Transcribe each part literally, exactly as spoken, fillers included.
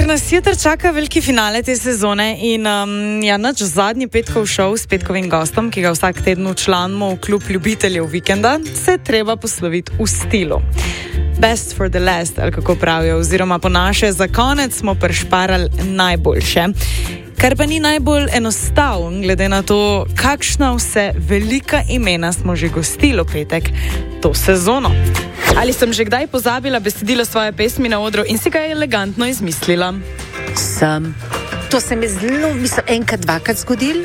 nas jutri čaka veliki finale te sezone in um, ja, naš zadnji petkov šov s petkovim gostom, ki ga vsak teden včlanimo v klub ljubiteljev vikenda, se treba posloviti v stilu. Best for the last, ali kako pravijo, oziroma po naše, za konec smo prešparali najboljše. Kar pa ni najbolj enostavno, glede na to, kakšna vse velika imena smo že gostili v petek to sezono. Ali sem že kdaj pozabila besedilo svoje pesmi na odru in si ga elegantno izmislila? Sem. To se mi zelo, mislim, enkrat, dvakrat zgodil.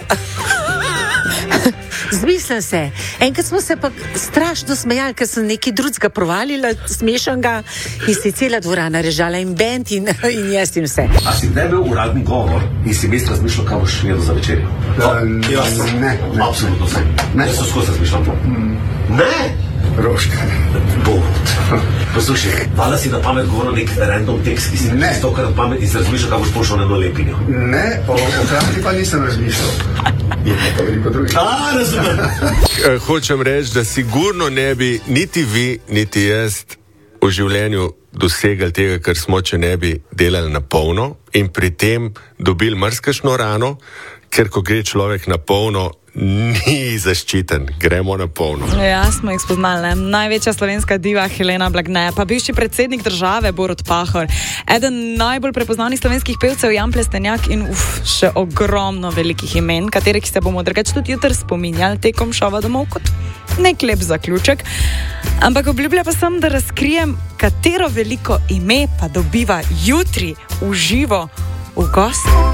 Zmislim se. Enkrat smo se pa strašno smejali, ker sem nekaj drugega provalila, smešanega, in si cela dvorana režala in bend in, in jaz in vse. A si kdaj imel uradni govor in si vmes razmišljal, kaj boš jedel za večerjo? Uh, Jaz sem. Ne, ne. Absolutno sem. Ne. Jaz sem skozi razmišljal. Mm. Ne! Roška. Bot. Poslušaj, vala si na pamet govoril nek random tekst, ki si Ne. stokrat na pamet in si razmišljal, kaj boš pošel na eno lepinjo. Ne, o, o hranki pa nisem razmišljal. Je pa veliko drugih. A, razumem. Eh, Hočem reči, da sigurno ne bi niti vi, niti jaz v življenju dosegali tega, kar smo, če ne bi delali na polno in pri tem dobili marsikšno rano, ker ko gre človek na polno, ni zaščiten, gremo na polno. Ja, smo jih spoznali, ne? Največja slovenska diva Helena Blagne, pa bivši predsednik države Borut Pahor, eden najbolj prepoznavnih slovenskih pevcev Jan Plestenjak in uf, še ogromno velikih imen, katerih se bomo drugače tudi jutri spominjali tekom šova domov kot nek lep zaključek. Ampak obljublja pa sem, da razkrijem, katero veliko ime pa dobiva jutri v živo v gost.